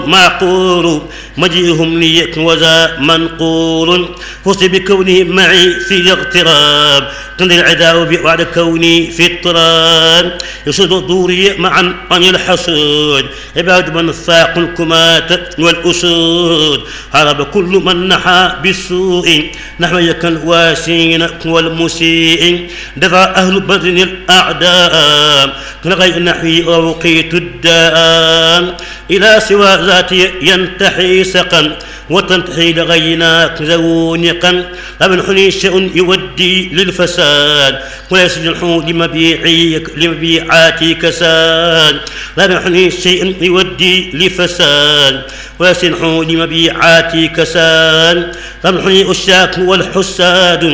معقول مجيئهم لي وذا منقول فزت بكونهم معي في الاغتراب قل العداء بعد كوني في اضطراب يسود دوري معا عن الحسود عباد من فاق الكمات والأسود هرب كل من نحى بالسوء نحويك الواسين والمسيء دفع أهل بدر الأعداء لغير نحوي أوقيت الداء إلى سوى ذاتي ينتحي سقا وتنتحي لغيناك ذونقا لمن حني شيء يودي للفساد ويسجنحوا لمبيعاتي كساد لمن حني شيء يودي لفساد ويسنحوا لمبيعاتي كساد لمن حني الشاك والحساد